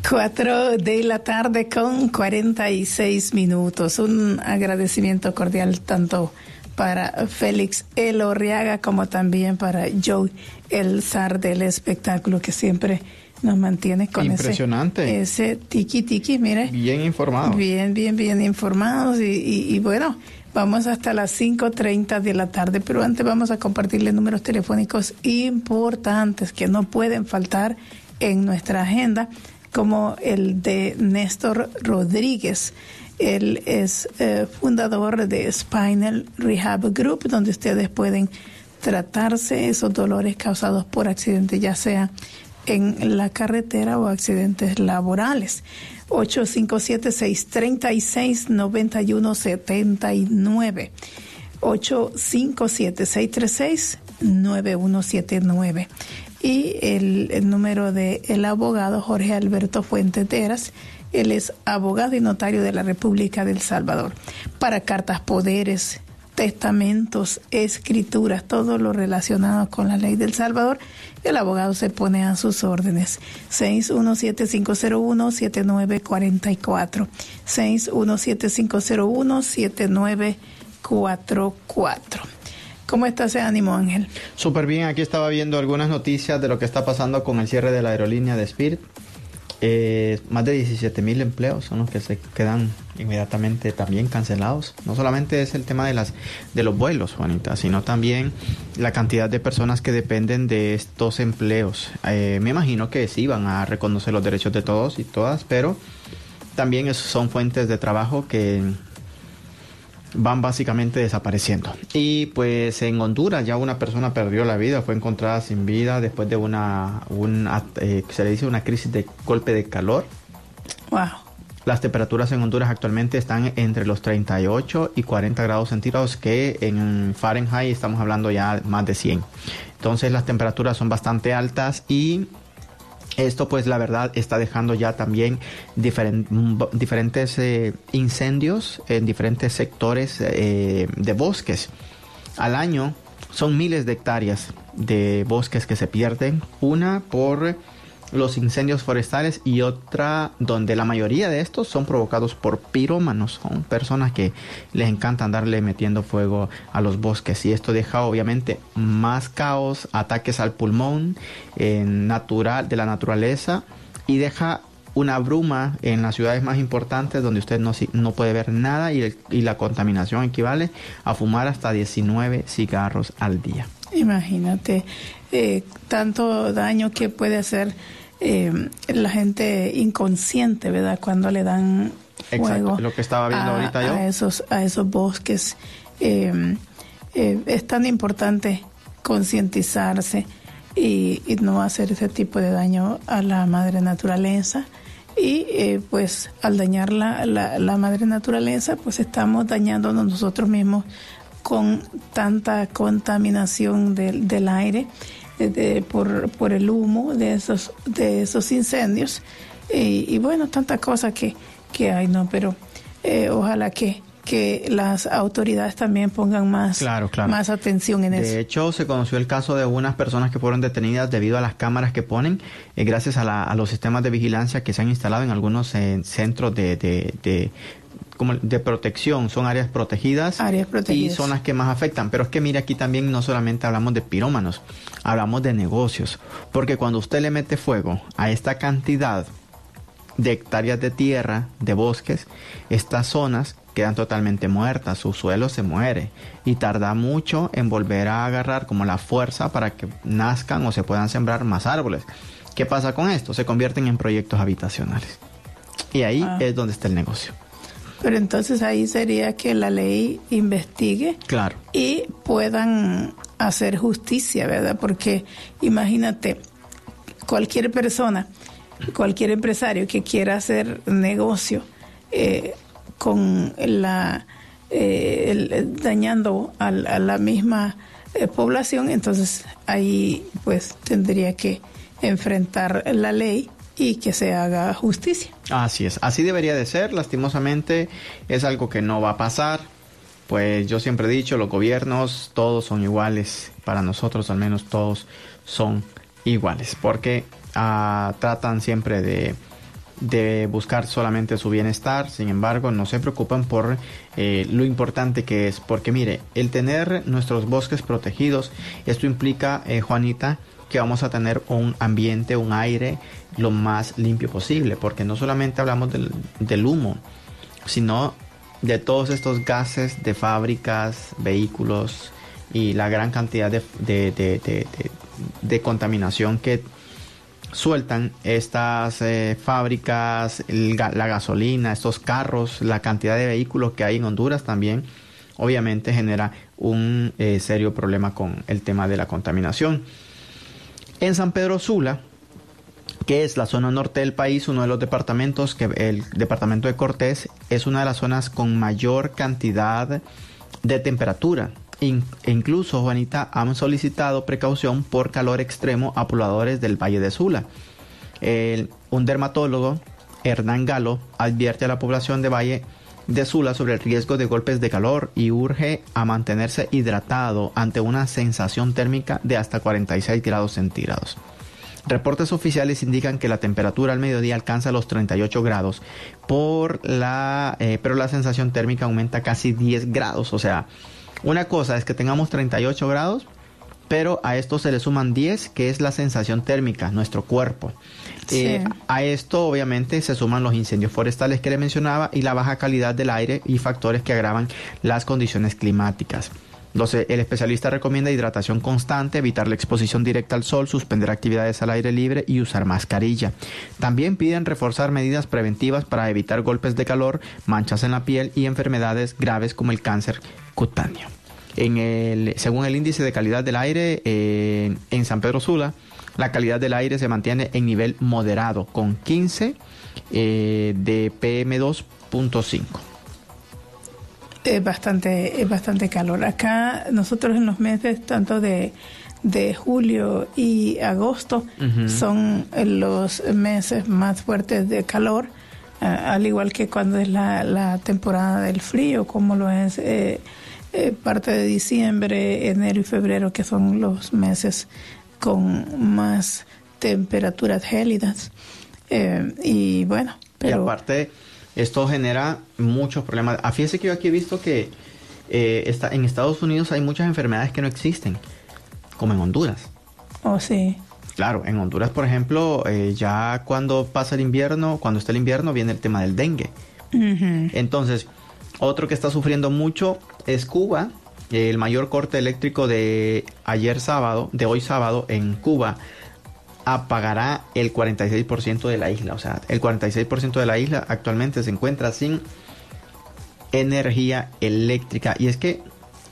4:46. Un agradecimiento cordial tanto para Félix Elorriaga como también para Joe el zar del espectáculo, que siempre nos mantiene con ese tiki, mire. Bien informados. Bien informados y bueno, vamos hasta las 5:30 de la tarde, pero antes vamos a compartirles números telefónicos importantes que no pueden faltar en nuestra agenda, como el de Néstor Rodríguez. Él es fundador de Spinal Rehab Group, donde ustedes pueden tratarse esos dolores causados por accidentes, ya sea en la carretera o accidentes laborales. 857-636-9179. 857-636-9179. Y el número de el abogado Jorge Alberto Fuentes Deras. Él es abogado y notario de la República de El Salvador. Para cartas, poderes, testamentos, escrituras, todo lo relacionado con la ley de El Salvador, el abogado se pone a sus órdenes. 617-501-7944. 617-501-7944. ¿Cómo está ese ánimo, Ángel? Súper bien, aquí estaba viendo algunas noticias de lo que está pasando con el cierre de la aerolínea de Spirit. Más de 17,000 empleos son los que se quedan inmediatamente también cancelados. No solamente es el tema de los vuelos, Juanita, sino también la cantidad de personas que dependen de estos empleos. Me imagino que sí van a reconocer los derechos de todos y todas, pero también son fuentes de trabajo que van básicamente desapareciendo. Y pues en Honduras ya una persona perdió la vida, fue encontrada sin vida después de se le dice una crisis de golpe de calor. Wow. Las temperaturas en Honduras actualmente están entre los 38 y 40 grados centígrados, que en Fahrenheit estamos hablando ya más de 100. Entonces las temperaturas son bastante altas y esto pues la verdad está dejando ya también diferentes incendios en diferentes sectores de bosques. Al año son miles de hectáreas de bosques que se pierden, una por los incendios forestales y otra donde la mayoría de estos son provocados por pirómanos. Son personas que les encanta andarle metiendo fuego a los bosques, y esto deja obviamente más caos, ataques al pulmón de la naturaleza, y deja una bruma en las ciudades más importantes donde usted no puede ver nada, y la contaminación equivale a fumar hasta 19 cigarros al día. Imagínate tanto daño que puede hacer la gente inconsciente, ¿verdad? Cuando le dan fuego. Exacto, lo que estaba viendo ahorita yo. A esos bosques. Es tan importante concientizarse y no hacer ese tipo de daño a la madre naturaleza. Y pues al dañar la madre naturaleza, pues estamos dañándonos nosotros mismos con tanta contaminación del aire, por el humo de esos incendios, y bueno, tantas cosas que hay, ¿no? Pero ojalá que las autoridades también pongan más atención en eso. De hecho, se conoció el caso de unas personas que fueron detenidas debido a las cámaras que ponen, gracias a los sistemas de vigilancia que se han instalado en algunos centros de protección. Son áreas protegidas y son las que más afectan. Pero es que mire, aquí también no solamente hablamos de pirómanos, hablamos de negocios, porque cuando usted le mete fuego a esta cantidad de hectáreas de tierra, de bosques, estas zonas quedan totalmente muertas, su suelo se muere y tarda mucho en volver a agarrar como la fuerza para que nazcan o se puedan sembrar más árboles. ¿Qué pasa con esto? Se convierten en proyectos habitacionales, y ahí es donde está el negocio. Pero entonces ahí sería que la ley investigue, claro, y puedan hacer justicia, ¿verdad? Porque imagínate, cualquier persona, cualquier empresario que quiera hacer negocio con dañando a la misma población, entonces ahí pues tendría que enfrentar la ley y que se haga justicia. Así es, así debería de ser. Lastimosamente es algo que no va a pasar, pues yo siempre he dicho, los gobiernos todos son iguales, para nosotros al menos todos son iguales, porque tratan siempre de de buscar solamente su bienestar. Sin embargo, no se preocupan por lo importante que es, porque mire, el tener nuestros bosques protegidos, esto implica, Juanita, que vamos a tener un ambiente, un aire lo más limpio posible, porque no solamente hablamos del humo, sino de todos estos gases de fábricas, vehículos y la gran cantidad de contaminación que sueltan estas fábricas, la gasolina, estos carros, la cantidad de vehículos que hay en Honduras también, obviamente genera un serio problema con el tema de la contaminación. En San Pedro Sula, que es la zona norte del país, uno de los departamentos, que el departamento de Cortés es una de las zonas con mayor cantidad de temperatura. Incluso, Juanita, han solicitado precaución por calor extremo a pobladores del Valle de Sula. Un dermatólogo, Hernán Galo, advierte a la población de Valle de Sula sobre el riesgo de golpes de calor y urge a mantenerse hidratado ante una sensación térmica de hasta 46 grados centígrados. Reportes oficiales indican que la temperatura al mediodía alcanza los 38 grados, pero la sensación térmica aumenta casi 10 grados. O sea, una cosa es que tengamos 38 grados, pero a esto se le suman 10, que es la sensación térmica, nuestro cuerpo. Sí. A esto obviamente se suman los incendios forestales que le mencionaba y la baja calidad del aire y factores que agravan las condiciones climáticas. El especialista recomienda hidratación constante, evitar la exposición directa al sol, suspender actividades al aire libre y usar mascarilla. También piden reforzar medidas preventivas para evitar golpes de calor, manchas en la piel y enfermedades graves como el cáncer cutáneo. Según el índice de calidad del aire en San Pedro Sula, la calidad del aire se mantiene en nivel moderado, con 15 de PM2.5. Es bastante calor. Acá nosotros en los meses tanto de julio y agosto son los meses más fuertes de calor, al igual que cuando es la temporada del frío, como lo es parte de diciembre, enero y febrero, que son los meses con más temperaturas gélidas. Y bueno, pero... Y aparte, esto genera muchos problemas. Fíjese que yo aquí he visto que en Estados Unidos hay muchas enfermedades que no existen, como en Honduras. Oh, sí. Claro, en Honduras, por ejemplo, ya cuando pasa el invierno, cuando está el invierno, viene el tema del dengue. Uh-huh. Entonces, otro que está sufriendo mucho es Cuba. El mayor corte eléctrico de hoy sábado en Cuba, apagará el 46% de la isla. O sea, el 46% de la isla actualmente se encuentra sin energía eléctrica. Y es que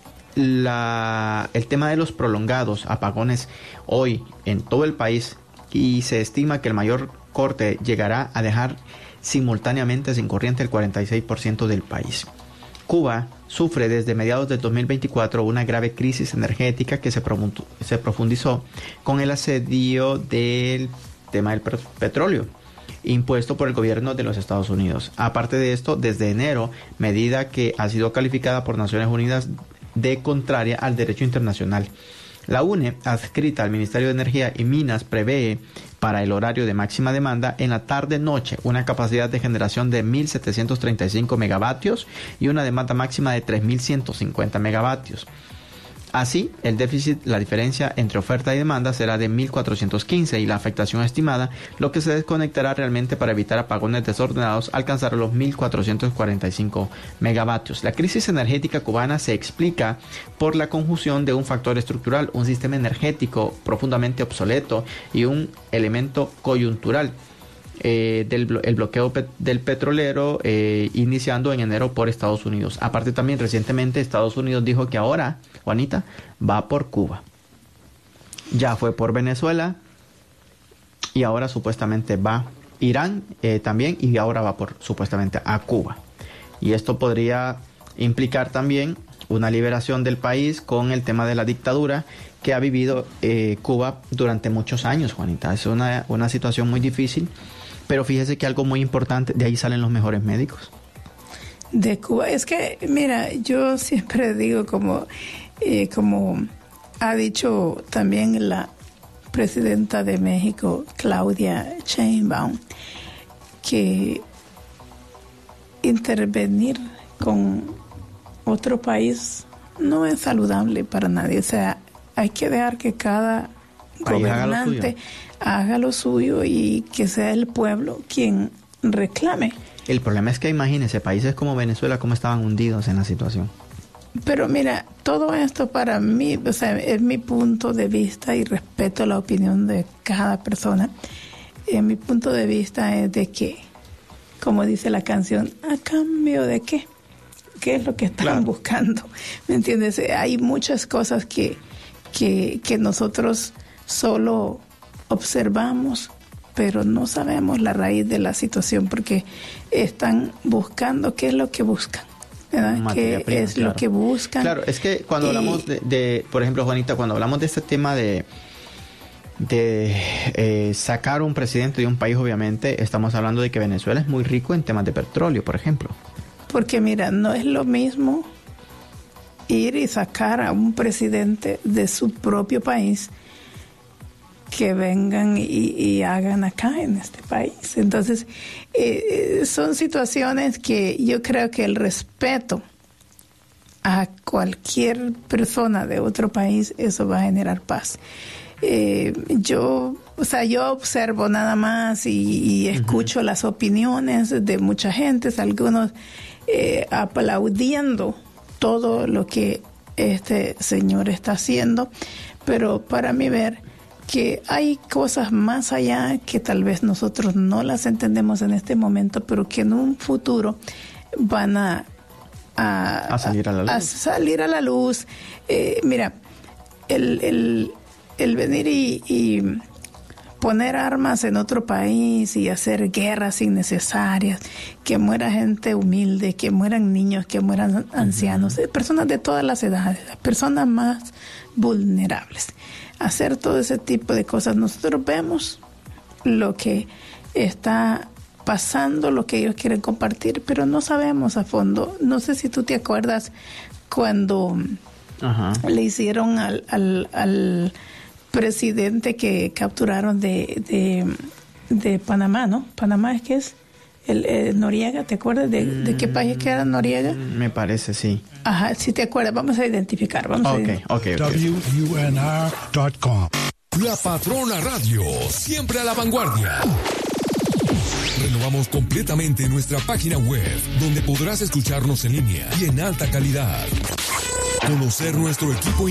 el tema de los prolongados apagones hoy en todo el país, y se estima que el mayor corte llegará a dejar simultáneamente sin corriente el 46% del país. Cuba sufre desde mediados del 2024 una grave crisis energética que se profundizó con el asedio del tema del petróleo impuesto por el gobierno de los Estados Unidos. Aparte de esto, desde enero, medida que ha sido calificada por Naciones Unidas de contraria al derecho internacional. La UNE, adscrita al Ministerio de Energía y Minas, prevé para el horario de máxima demanda en la tarde-noche una capacidad de generación de 1.735 megavatios y una demanda máxima de 3.150 megavatios. Así, el déficit, la diferencia entre oferta y demanda será de 1.415 y la afectación estimada, lo que se desconectará realmente para evitar apagones desordenados, alcanzará los 1.445 megavatios. La crisis energética cubana se explica por la conjunción de un factor estructural, un sistema energético profundamente obsoleto y un elemento coyuntural. El bloqueo del petrolero iniciando en enero por Estados Unidos. Aparte también recientemente Estados Unidos dijo que ahora, Juanita, va por Cuba. Ya fue por Venezuela y ahora supuestamente va Irán también, y ahora va supuestamente a Cuba. Y esto podría implicar también una liberación del país con el tema de la dictadura que ha vivido Cuba durante muchos años, Juanita. Es una situación muy difícil. Pero fíjese que algo muy importante, de ahí salen los mejores médicos. De Cuba, es que, mira, yo siempre digo como ha dicho también la presidenta de México, Claudia Sheinbaum, que intervenir con otro país no es saludable para nadie. O sea, hay que dejar que cada gobernante haga lo suyo y que sea el pueblo quien reclame. El problema es que imagínense, países como Venezuela, cómo estaban hundidos en la situación. Pero mira, todo esto para mí, o sea, es mi punto de vista y respeto la opinión de cada persona. Mi punto de vista es de que, como dice la canción, ¿a cambio de qué? ¿Qué es lo que están buscando? ¿Me entiendes? Hay muchas cosas que nosotros solo observamos, pero no sabemos la raíz de la situación, porque están buscando qué es lo que buscan, ¿verdad? ¿Qué es lo que buscan? Claro, es que cuando hablamos de, por ejemplo, Juanita, cuando hablamos de este tema de sacar un presidente de un país, obviamente, estamos hablando de que Venezuela es muy rico en temas de petróleo, por ejemplo. Porque mira, no es lo mismo ir y sacar a un presidente de su propio país que vengan y hagan acá en este país. Entonces, son situaciones que yo creo que el respeto a cualquier persona de otro país, eso va a generar paz. Yo observo nada más y escucho las opiniones de mucha gente, algunos aplaudiendo todo lo que este señor está haciendo, pero para mí ver que hay cosas más allá que tal vez nosotros no las entendemos en este momento, pero que en un futuro van a salir a la luz. A salir a la luz. Mira, el venir y poner armas en otro país y hacer guerras innecesarias, que muera gente humilde, que mueran niños, que mueran ancianos, personas de todas las edades, personas más vulnerables. Hacer todo ese tipo de cosas. Nosotros vemos lo que está pasando, lo que ellos quieren compartir, pero no sabemos a fondo. No sé si tú te acuerdas cuando le hicieron al presidente que capturaron de Panamá, ¿no? Panamá es que es el Noriega, ¿te acuerdas de qué país que era Noriega? Me parece, sí. Ajá, si te acuerdas, vamos a identificar. Okay. WUNR.com. La Patrona Radio, siempre a la vanguardia. Renovamos completamente nuestra página web, donde podrás escucharnos en línea y en alta calidad. Conocer nuestro equipo